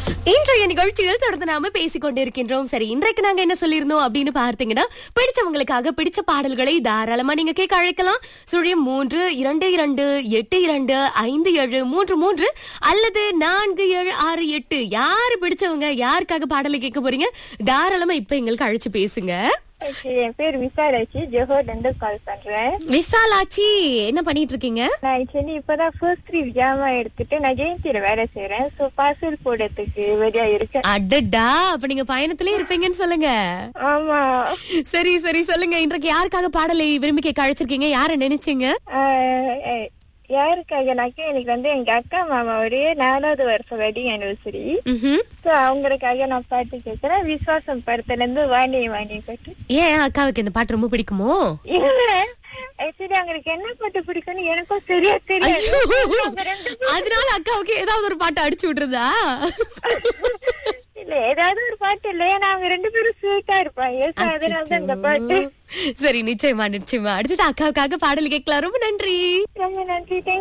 இன்றைய நிகழ்ச்சியில் தொடர்ந்து நாம பேசிக் கொண்டிருக்கின்றோம். சரி, இன்றைக்கு நாங்க என்ன சொல்லியிருந்தோம் அப்படின்னு பார்த்தீங்கன்னா, பிடிச்சவங்களுக்காக பிடிச்ச பாடல்களை தாராளமா நீங்க கேட்க அழைக்கலாம். 0322825733 அல்லது 4768. யாரு பிடிச்சவங்க, யாருக்காக பாடலை கேட்க போறீங்க, தாராளமா இப்ப எங்களுக்கு அழைச்சு பேசுங்க. என் பேர் விசாலாச்சி, ஜோஹர்ல இருந்து கால் பண்றேன். விசாலாச்சி, என்ன பண்ணிட்டு இருக்கீங்க? நான் ஆக்சுவலி இப்பதான் ஃபர்ஸ்ட் 3 ஜாமா எடுத்துட்டு நான் ஜெயந்தியில வேலை செய்யறேன். சோ பார்சல் போடுறதுக்கு ரெடியா இருக்கேன். அடடா, அப்ப நீங்க பயணத்திலே இருப்பீங்கன்னு சொல்லுங்க. ஆமா. சரி சரி, சொல்லுங்க. இன்றைக்கு யாருக்காக பாடலை விரும்பி கேட்க அழைச்சிருக்கீங்க? யார நினைச்சீங்க? யாருக்காகனாக்க எனக்கு எங்க அக்கா மாமாவுடைய 4வது வருஷம் வெட்டிங் அனிவர்சரி. சோ அவங்களுக்காக நான் பாட்டு கேட்கிறேன். விசுவாசம் படத்துல இருந்து வாணி வாணி பாட்டு. ஏன் அக்காவுக்கு இந்த பாட்டு ரொம்ப பிடிக்குமோ? ஆக்சுவலி அவங்களுக்கு என்ன பாட்டு பிடிக்கும்னு எனக்கும் சரியா தெரியாது. அதனால அக்காவுக்கு ஏதாவது ஒரு பாட்டு அடிச்சு விடுறதா? இல்ல, ஏதாவது ஒரு பாட்டு இல்ல. ஏன்னா அவங்க 2 பேரும் ஸ்வீட்டா இருப்பாங்க. அதனாலதான் இந்த பாட்டு. சரி, நிச்சயமா நிச்சயமா. அடுத்தது அக்காவுக்காக பாடல் கேட்கலாம். ரொம்ப நன்றி. ரொம்ப நன்றி.